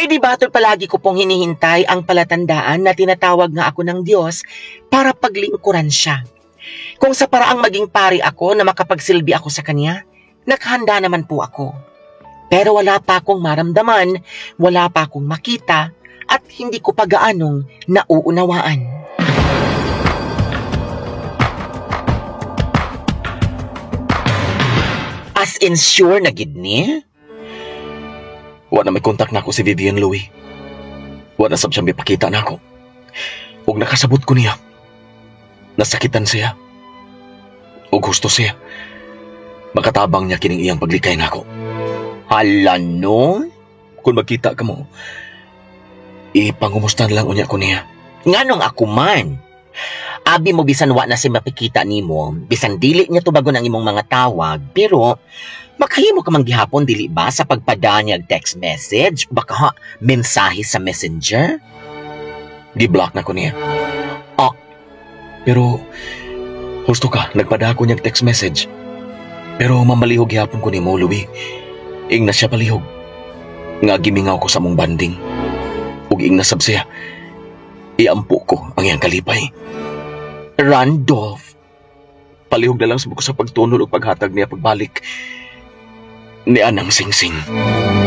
di ba't palagi ko pong hinihintay ang palatandaan na tinatawag nga ako ng Diyos para paglingkuran siya. Kung sa paraang maging pari ako na makapagsilbi ako sa kanya, naghanda naman po ako. Pero wala pa akong maramdaman, wala pa akong makita, at hindi ko pa gaanong nauunawaan. As in sure na gid ni? Wala may kontak na ako si Vivian Louie. Wala sab siyang mipakita na ako. Ug nakasabot ko niya. Nasakitan siya. Ug gusto siya. Makatabang niya kining iyang paglikay na ako. Hala no? Kung magkita ka mo, ipangumusta na lang unya ko niya. Nganong ako man? Abi mo bisan wa na si mapikita nimo, bisan dili niya tubagon ang imong mga tawag, pero makahimo ka man gihapon dili ba sa pagpadaan niya text message o baka mensahe sa messenger? Gi-block na ko niya. Oh, pero husto ka, nagpadako niya text message. Pero mamalihog gihapon ko nimo, Louie. Ing na siya palihog. Nga gimingaw ko sa mong banding. Ug ing nasab siya. Iampo ko ang iyang kalipay. Randolph, Palihog na lang sa pagtunol o paghatag niya pagbalik ni Anang Singsing.